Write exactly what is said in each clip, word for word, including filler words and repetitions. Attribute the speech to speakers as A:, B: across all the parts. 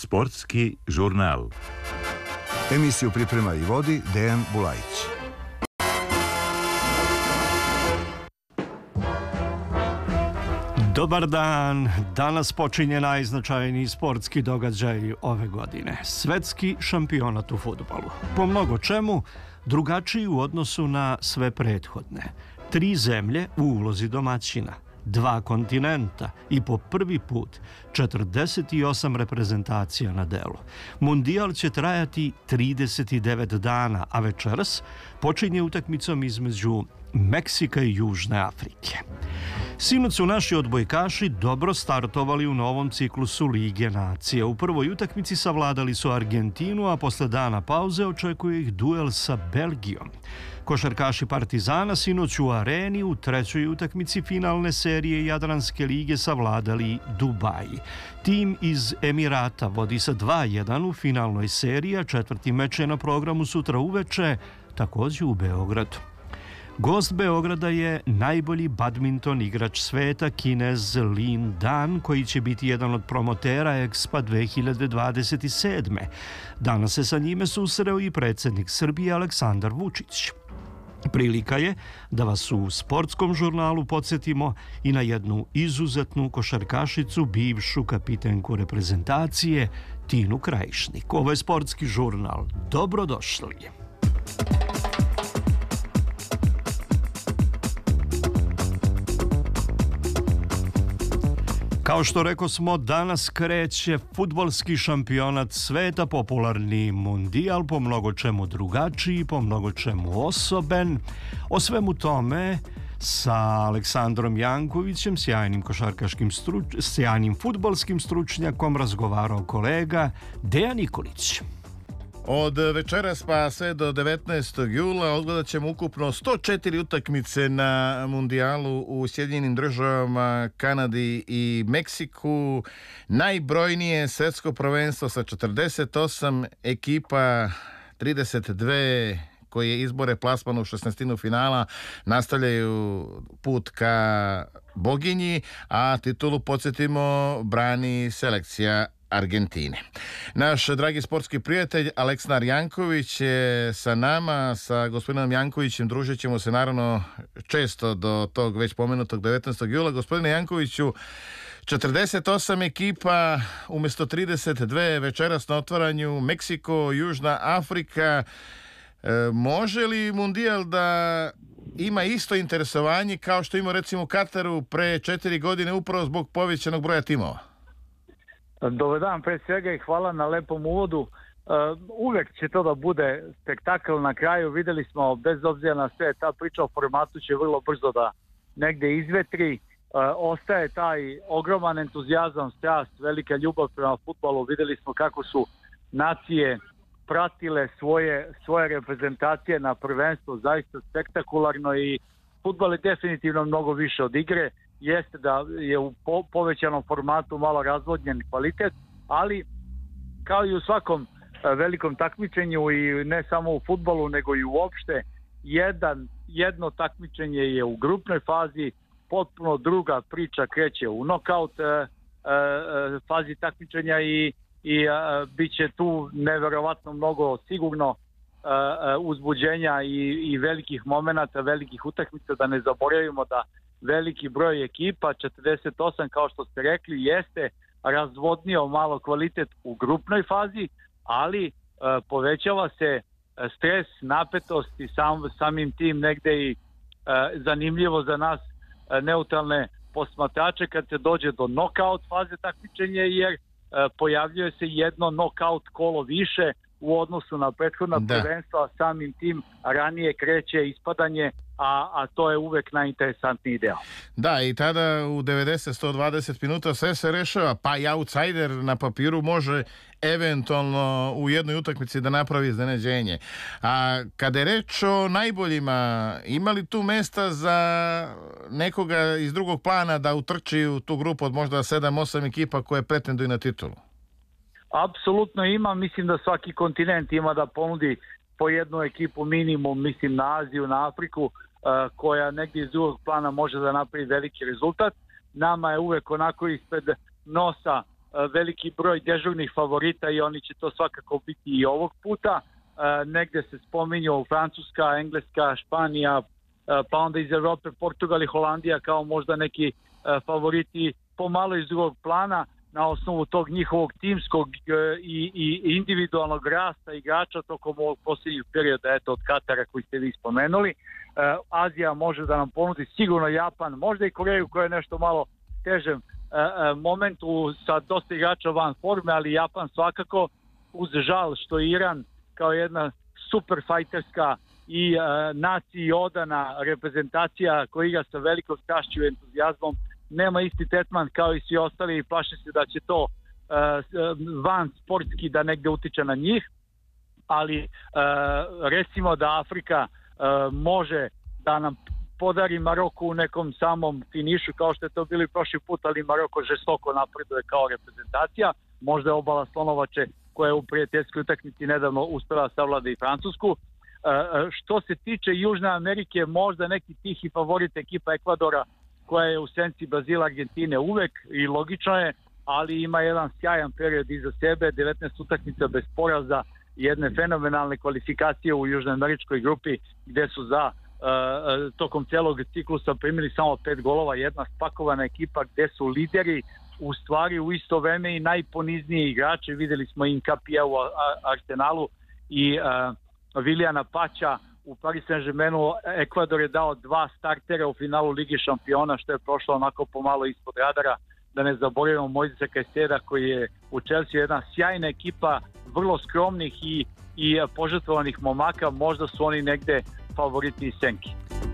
A: Sportski žurnal.
B: Emisiju priprema i vodi Dejan Bulajić.
C: Dobar dan! Danas počinje najznačajniji sportski događaj ove godine. Svetski šampionat u fudbalu. Po mnogo čemu drugačiji u odnosu na sve prethodne. Tri zemlje u ulozi domaćina, dva kontinenta i po prvi put četrdeset osam reprezentacija na delu. Mundijal će trajati trideset devet dana, a večeras počinje utakmicom između Meksika i Južne Afrike. Sinoć su naši odbojkaši dobro startovali u novom ciklusu Lige nacija. U prvoj utakmici savladali su Argentinu, a posle dana pauze očekuje ih duel sa Belgijom. Košarkaši Partizana sinoć u Areni u trećoj utakmici finalne serije Jadranske lige savladali Dubaji. Tim iz Emirata vodi sa dva jedan u finalnoj seriji, a četvrti meč je na programu sutra uveče, također u Beogradu. Gost Beograda je najbolji badminton igrač sveta, Kinez Lin Dan, koji će biti jedan od promotera Expa dve hiljade dvadeset sedme. Danas se sa njime susreo i predsjednik Srbije Aleksandar Vučić. Prilika je da vas u sportskom žurnalu podsjetimo i na jednu izuzetnu košarkašicu, bivšu kapitenku reprezentacije Tinu Krajišnik. Ovo je sportski žurnal. Dobrodošli! Kao što reko smo, danas kreće fudbalski šampionat sveta, popularni mundijal, po mnogo čemu drugačiji, po mnogo čemu osoben. O svemu tome sa Aleksandrom Jankovićem, sjajnim košarkaškim struč... sjajnim fudbalskim stručnjakom, razgovarao kolega Dejan Nikolić.
D: Od večeras pa sve do devetnaestog jula odgledat ćemo ukupno sto četiri utakmice na mundijalu u Sjedinjenim državama, Kanadi i Meksiku. Najbrojnije svjetsko prvenstvo sa četrdeset osam ekipa, trideset dve koje izbore plasman u šesnaestinu finala nastavljaju put ka boginji, a titulu, podsjetimo, brani selekcija Argentine. Naš dragi sportski prijatelj Aleksandar Janković je sa nama. Sa gospodinom Jankovićem družit ćemo se naravno često do tog već pomenutog devetnaestog jula. Gospodine Jankoviću, četrdeset osam ekipa umjesto trideset dve večeras na otvaranju, Meksiko, Južna Afrika. E, može li mundijal da ima isto interesovanje kao što ima recimo u Kataru pre četiri godine upravo zbog povećanog broja timova?
E: Dobar dan, pre svega, i hvala na lepom uvodu. Uh, uvek će to da bude spektakl na kraju. Videli smo, bez obzira na sve, ta priča o formatu će vrlo brzo da negde izvetri. Uh, ostaje taj ogroman entuzijazam, strast, velika ljubav prema fudbalu. Videli smo kako su nacije pratile svoje, svoje reprezentacije na prvenstvu, zaista spektakularno, i fudbal je definitivno mnogo više od igre. Jeste da je u po, povećanom formatu malo razvodnjen kvalitet, ali kao i u svakom a, velikom takmičenju, i ne samo u fudbalu nego i uopšte, jedan, jedno takmičenje je u grupnoj fazi, potpuno druga priča kreće u nokaut a, a, fazi takmičenja, i, i a, bit će tu neverovatno mnogo sigurno a, a, uzbuđenja i, i velikih momenata, velikih utakmica. Da ne zaboravimo da veliki broj ekipa, četrdeset osam kao što ste rekli, jeste razvodnio malo kvalitet u grupnoj fazi, ali e, povećava se stres, napetost i sam, samim tim negde i e, zanimljivo za nas e, neutralne posmatrače kad se dođe do nokaut faze takmičenja, jer e, pojavljuje se jedno nokaut kolo više u odnosu na prethodna da. prvenstva, samim tim ranije kreće ispadanje, a, a to je uvek najinteresantniji deo.
D: Da, i tada u devedeset do sto dvadeset minuta sve se rešava, pa i outsider na papiru može eventualno u jednoj utakmici da napravi iznenađenje. A kada je reč o najboljima, ima li tu mesta za nekoga iz drugog plana da utrči u tu grupu od možda sedam osam ekipa koje pretenduju na titulu?
E: Apsolutno ima, mislim da svaki kontinent ima da ponudi po jednu ekipu minimum, mislim na Aziju, na Afriku, uh, koja negdje iz drugog plana može da napravi veliki rezultat. Nama je uvek onako ispred nosa veliki broj dežurnih favorita i oni će to svakako biti i ovog puta. Negde se spominju Francuska, Engleska, Španija, pa onda iz Europe Portugal i Holandija kao možda neki favoriti pomalo iz drugog plana na osnovu tog njihovog timskog i, i individualnog rasta igrača tokom ovog posljednjeg perioda, eto, od Katara koji ste vi spomenuli. Azija može da nam ponudi sigurno Japan, možda i Koreju koja je nešto malo težem momentu sa dosta igrača van forme, ali Japan svakako, uz žal što Iran kao jedna super fajterska i uh, naciji odana reprezentacija koja igra sa velikom strašću i entuzijazmom, nema isti tretman kao i svi ostali i plaše se da će to uh, van sportski da negde utiče na njih, ali uh, recimo da Afrika uh, može da nam podari Maroko u nekom samom finišu kao što je to bili prošli put, ali Maroko žestoko napreduje kao reprezentacija, možda je obala Slonovače koja je u prijateljskoj utakmici nedavno uspela savlada i Francusku. E, što se tiče Južne Amerike, možda neki tihi favorit ekipa Ekvadora koja je u senci Brazila, Argentine uvek i logično je, ali ima jedan sjajan period iza sebe, devetnaest utakmica bez poraza, jedne fenomenalne kvalifikacije u južnoameričkoj grupi gde su za e, tokom celog ciklusa primili samo pet golova, jedna spakovana ekipa gde su lideri u stvari u isto vreme i najponizniji igrači. Videli smo Inkapija u Arsenalu i uh, Vilijana Paća u Paris Saint-Germainu. Ekvador je dao dva startera u finalu Lige šampiona, što je prošlo onako pomalo ispod radara. Da ne zaboravimo Mojzesa Cajceda koji je u Chelsea jedna sjajna ekipa, vrlo skromnih i, i požrtvovanih momaka. Možda su oni negde favoriti i senki.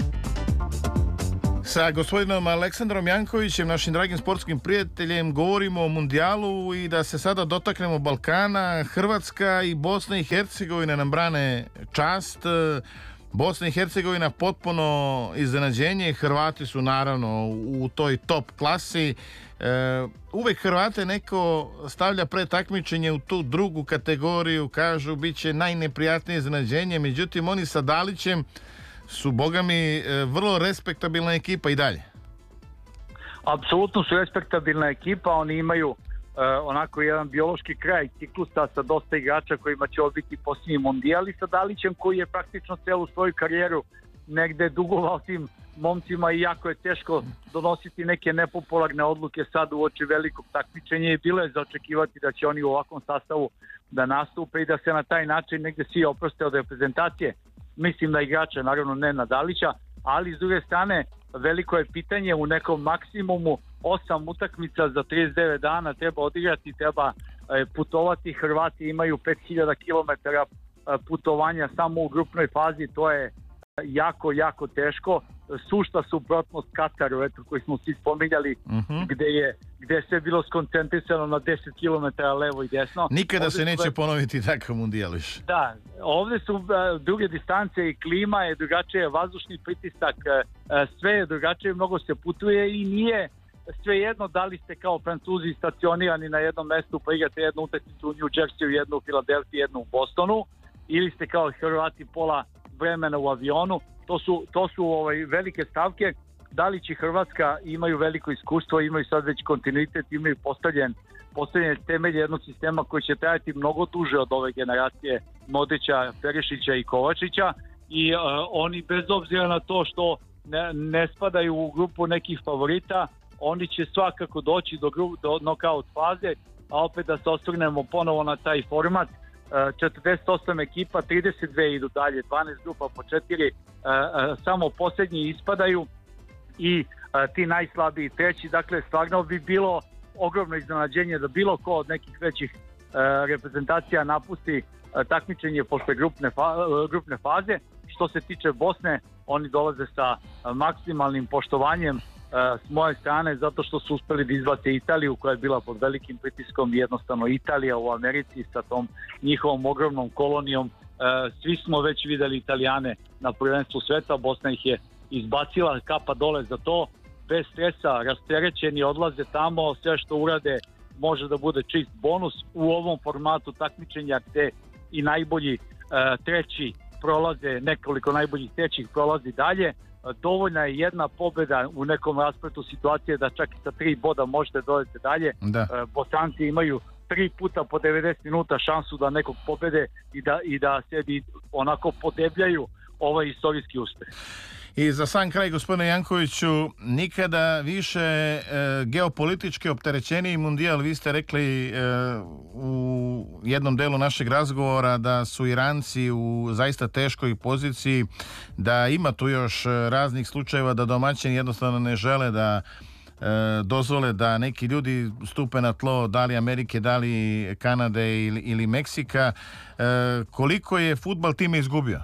D: Sa gospodinom Aleksandrom Jankovićem, našim dragim sportskim prijateljem, govorimo o mundijalu i da se sada dotaknemo Balkana. Hrvatska i Bosna i Hercegovina nam brane čast. Bosna i Hercegovina potpuno iznenađenje. Hrvati su naravno u toj top klasi. E, uvek Hrvate neko stavlja pre takmičenje u tu drugu kategoriju, kažu bit će najneprijatnije iznenađenje, međutim oni sa Dalićem su, boga mi, vrlo respektabilna ekipa i dalje.
E: Apsolutno su respektabilna ekipa, oni imaju uh, onako jedan biološki kraj ciklusa sa dosta igrača kojima će ovo biti posljednji mondijal i sa Dalićem koji je praktično celu svoju karijeru negde dugovao tim momcima i jako je teško donositi neke nepopularne odluke sad uoči velikog takmičenja i bilo je za očekivati da će oni u ovakvom sastavu da nastupe i da se na taj način negde svi oproste od reprezentacije. Mislim na igrača, naravno ne na Dalića, ali s druge strane veliko je pitanje u nekom maksimumu osam utakmica za trideset devet dana treba odigrati, treba putovati. Hrvati imaju pet hiljada kilometara putovanja samo u grupnoj fazi, to je jako, jako teško. Sušta suprotnost Kataru, eto, koji smo svi spominjali, uh-huh. gde je gde je sve bilo skoncentrisano na deset kilometara levo i desno.
D: Nikada ovde se neće
E: sve...
D: ponoviti takav mundijal više.
E: Da, ovde su uh, druge distance i klima je drugačije, vazdušni pritisak, uh, sve je drugačije, mnogo se putuje i nije svejedno da li ste kao Francuzi stacionirani na jednom mestu pa igrate jednu utakmicu u New Jerseyu, jednu u Filadelfiji, jednu u Bostonu, ili ste kao Hrvati pola vremena u avionu. To su, to su ovaj, velike stavke. Dalić i Hrvatska imaju veliko iskustvo, imaju sad već kontinuitet, imaju postavljen, postavljen temelje jednog sistema koji će trajati mnogo duže od ove generacije Modrića, Perišića i Kovačića i uh, oni bez obzira na to što ne, ne spadaju u grupu nekih favorita, oni će svakako doći do, do knockout faze, a opet da se osvrnemo ponovo na taj format. četrdeset osam ekipa, trideset dve idu dalje, dvanaest grupa po četiri, samo posljednji ispadaju i ti najslabiji treći. Dakle, stvarno bi bilo ogromno iznenađenje da bilo ko od nekih većih reprezentacija napusti takmičenje posle grupne, fa, grupne faze. Što se tiče Bosne, oni dolaze sa maksimalnim poštovanjem s moje strane, zato što su uspeli da izbace Italiju koja je bila pod velikim pritiskom. Jednostavno Italija u Americi sa tom njihovom ogromnom kolonijom, svi smo već videli Italijane na prvenstvu sveta, Bosna ih je izbacila, kapa dole za to, bez stresa, rasterećeni, odlaze tamo, sve što urade može da bude čist bonus u ovom formatu takmičenja gde i najbolji treći prolaze, nekoliko najboljih trećih prolazi dalje. Dovoljna je jedna pobjeda u nekom raspletu situacije da čak i sa tri boda možete dodati dalje.
D: Da.
E: Bosanci imaju tri puta po devedeset minuta šansu da nekog pobede i da, i da sebi onako podebljaju ovaj istorijski uspeh.
D: I za sam kraj, gospodine Jankoviću, nikada više e, geopolitički opterećeniji mundijal. Vi ste rekli e, u jednom delu našeg razgovora da su Iranci u zaista teškoj poziciji, da ima tu još raznih slučajeva da domaćini jednostavno ne žele da e, dozvole da neki ljudi stupe na tlo, da li Amerike, da li Kanade ili, ili Meksika. E, koliko je fudbal time izgubio?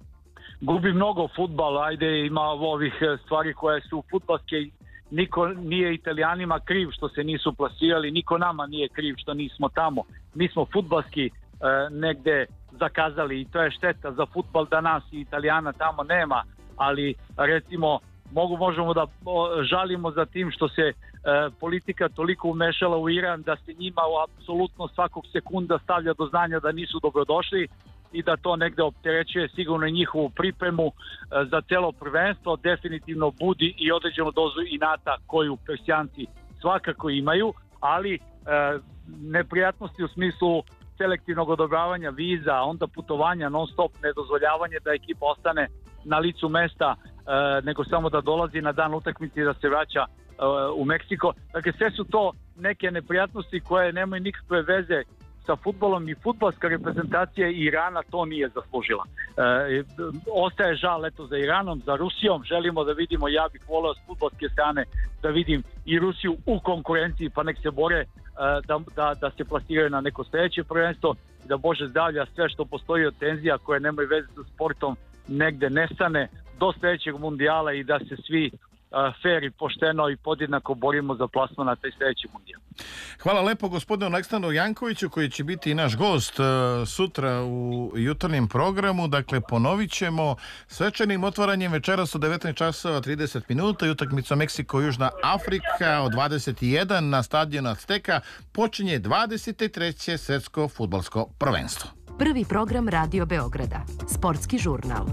E: Gubi mnogo fudbal, ajde, ima ovih stvari koje su fudbalske, niko nije Italijanima kriv što se nisu plasirali, niko nama nije kriv što nismo tamo. Mi smo fudbalski e, negde zakazali i to je šteta za fudbal da nas i Italijana tamo nema, ali recimo mogu, možemo da o, žalimo za tim što se e, politika toliko umešala u Iran da se njima apsolutno svakog sekunda stavlja do znanja da nisu dobrodošli i da to negde opterećuje sigurno i njihovu pripremu e, za celo prvenstvo, definitivno budi i određenu dozu inata koju Persijanci svakako imaju, ali e, neprijatnosti u smislu selektivnog odobravanja viza, onda putovanja non stop, nedozvoljavanje da ekipa ostane na licu mesta, e, nego samo da dolazi na dan utakmice i da se vraća e, u Meksiko. Dakle, sve su to neke neprijatnosti koje nemaju nikakve veze sa fudbalom i fudbalska reprezentacija Irana to nije zaslužila. E, ostaje žal eto za Iranom, za Rusijom, želimo da vidimo, ja bih voleo s fudbalske strane da vidim i Rusiju u konkurenciji, pa nek se bore e, da, da, da se plasiraju na neko sljedeće prvenstvo i da Bože zdravlja sve što postoji od tenzija koje nemaju veze sa sportom negde nestane do sljedećeg mundijala i da se svi fair i pošteno i podjednako borimo za plasman na taj sljedeći mundijal.
D: Hvala lepo gospodinu Aleksandru Jankoviću koji će biti i naš gost uh, sutra u jutarnjem programu. Dakle, ponovit ćemo svečanim otvaranjem večeras u devetnaest časova trideset minuta i utakmica Meksiko-Južna Afrika od dvadeset jedan na stadionu Azteka počinje dvadeset treće svetsko fudbalsko prvenstvo.
F: Prvi program Radio Beograda. Sportski žurnal.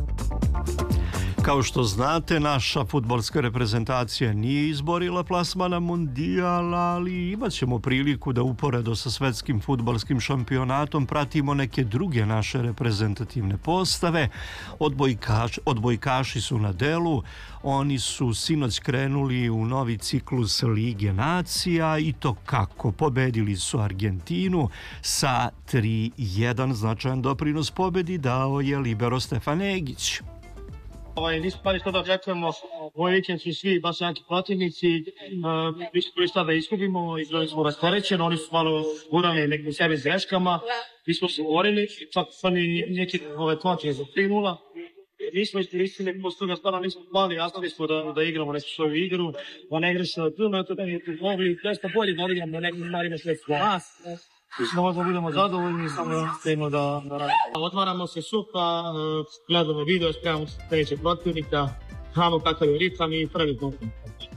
C: Kao što znate, naša fudbalska reprezentacija nije izborila plasman na mundijal, ali imat ćemo priliku da uporedo sa svetskim fudbalskim šampionatom pratimo neke druge naše reprezentativne postave. Odbojkaš, odbojkaši su na delu, oni su sinoć krenuli u novi ciklus Lige nacija i to kako? Pobedili su Argentinu sa tri jedan, značajan doprinos pobedi dao je libero Stefan Egić.
G: Ovaj, nismo pali što da očekujemo, ovaj vikend su svi baš jaki protivnici, uh, mi smo prvi stav da izgubimo, izgledali smo rasterećeni, oni su malo gurali nekim sebi s greškama, mi smo se borili, čak su oni neki ove konče za tri nula, mi smo iskoristili, posle toga stvarno nismo pali, jasnili smo da, da igramo neku svoju igru, da ne igra se na puno, to da mi mogli dosta bolje da odigramo nekim marima sve s nas. Da možda budemo zadovoljni, samo da, da, da radimo. Otvaramo se sutra, gledamo video, spremamo se sljedećeg protivnika, znamo kakav je ritam i prvi protivnik.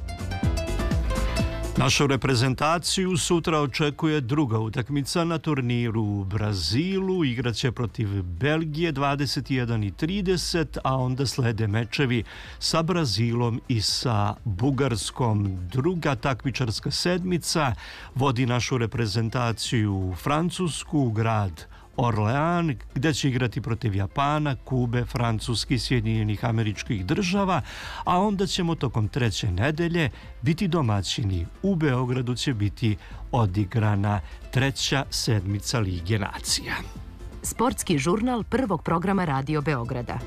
C: Našu reprezentaciju sutra očekuje druga utakmica na turniru u Brazilu. Igraće protiv Belgije dvadeset jedan i trideset, a onda slede mečevi sa Brazilom i sa Bugarskom. Druga takmičarska sedmica vodi našu reprezentaciju u Francusku, grad Orlean, gde će igrati protiv Japana, Kube, Francuske i Sjedinjenih Američkih Država, a onda ćemo tokom treće nedelje biti domaćini. U Beogradu će biti odigrana treća sedmica Lige nacija.
F: Sportski žurnal prvog programa Radio Beograda.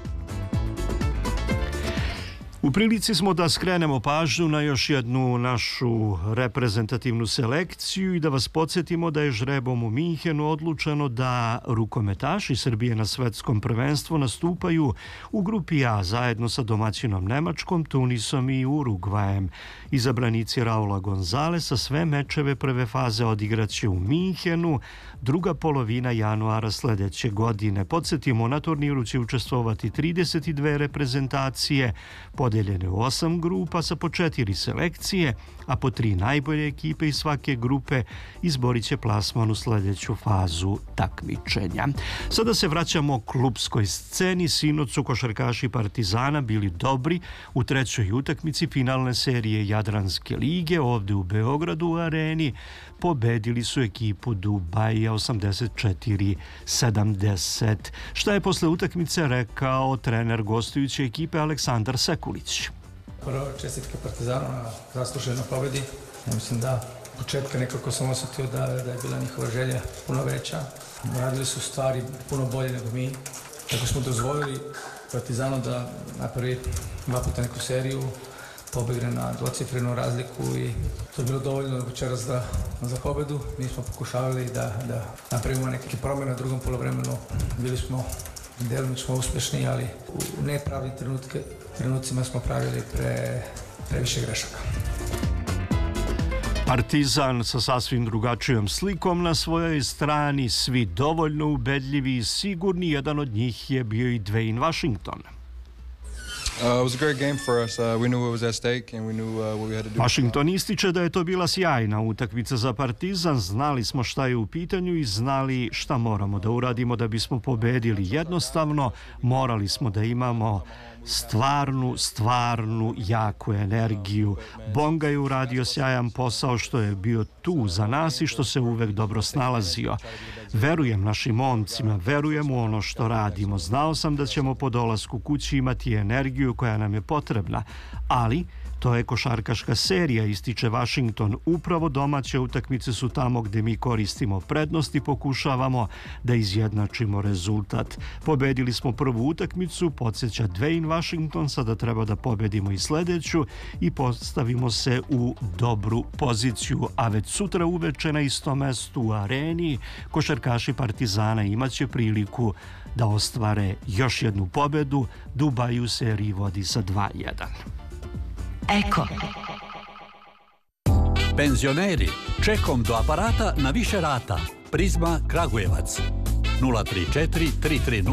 C: U prilici smo da skrenemo pažnju na još jednu našu reprezentativnu selekciju i da vas podsjetimo da je žrebom u Minhenu odlučeno da rukometaši Srbije na svetskom prvenstvu nastupaju u grupi A zajedno sa domaćinom Nemačkom, Tunisom i Urugvajem. Izabranici Raula Gonzalesa sve mečeve prve faze odigraće u Minhenu, druga polovina januara sljedeće godine. Podsjetimo, na turniru će učestvovati trideset dve reprezentacije, pod podeljene u osam grupa sa po četiri selekcije, a po tri najbolje ekipe iz svake grupe izborit će plasman u sljedeću fazu takmičenja. Sada se vraćamo klupskoj sceni. Sinoć su košarkaši Partizana bili dobri u trećoj utakmici finalne serije Jadranske lige ovdje u Beogradu u Areni. Pobedili su ekipu Dubaja osamdeset četiri sedamdeset. Šta je posle utakmice rekao trener gostujuće ekipe Aleksandar Sekulić?
H: Prvo, čestitke Partizanu na zasluženoj pobedi. Ja mislim da u početka nekako sam osjetio da, da je bila njihova želja puno veća. Radili su stvari puno bolje nego mi. Tako smo dozvolili Partizanu da napravi dva puta neku seriju, pobegne na dvocifrenu razliku i to je bilo dovoljno večeras za, za pobedu. Mi smo pokušavali da, da napravimo neke promjene u drugom polovremenu. Bili smo delimično uspješni, ali u nepravnim trenutke, trenucima smo pravili pre, previše grešaka.
C: Partizan sa sasvim drugačijom slikom na svojoj strani, svi dovoljno ubedljivi i sigurni. Jedan od njih je bio i Dwayne Washington. Washington ističe da je to bila sjajna utakmica za Partizan. Znali smo šta je u pitanju i znali šta moramo da uradimo da bismo pobedili. Jednostavno, morali smo da imamo stvarnu, stvarnu jaku energiju. Bonga je uradio sjajan posao što je bio tu za nas i što se uvek dobro snalazio. Verujem našim momcima, verujem u ono što radimo. Znao sam da ćemo po dolasku kući imati energiju koja nam je potrebna, ali to je košarkaška serija, ističe Washington. Upravo domaće utakmice su tamo gdje mi koristimo prednost i pokušavamo da izjednačimo rezultat. Pobedili smo prvu utakmicu, podsjeća Dwayne Washington, sada treba da pobedimo i sljedeću i postavimo se u dobru poziciju. A već sutra uveče na istom mestu u Areni košarkaši Partizana imaće priliku da ostvare još jednu pobedu. Dubaj u seriji vodi sa dva jedan.
F: Eko.
I: Penzioneri, čekom do aparata na više rata. Prizma Kragujevac. nula tri četiri tri tri